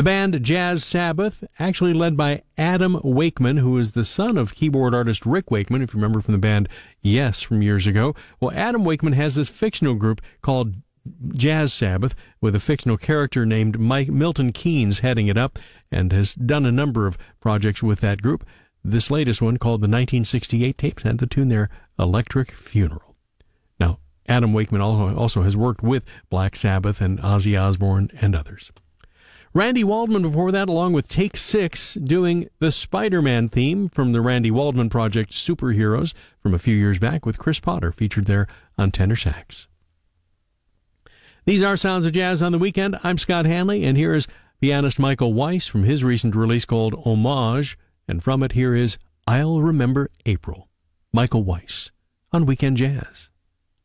The band Jazz Sabbath, actually led by Adam Wakeman, who is the son of keyboard artist Rick Wakeman, if you remember from the band Yes from years ago. Well, Adam Wakeman has this fictional group called Jazz Sabbath with a fictional character named Milton Keynes heading it up, and has done a number of projects with that group. This latest one, called the 1968 tapes, had the tune there, Electric Funeral. Now, Adam Wakeman also has worked with Black Sabbath and Ozzy Osbourne and others. Randy Waldman before that, along with Take Six, doing the Spider-Man theme from the Randy Waldman project Superheroes from a few years back, with Chris Potter featured there on tenor sax. These are Sounds of Jazz on the Weekend. I'm Scott Hanley, and here is pianist Michael Weiss from his recent release called Homage, and from it here is I'll Remember April. Michael Weiss on Weekend Jazz.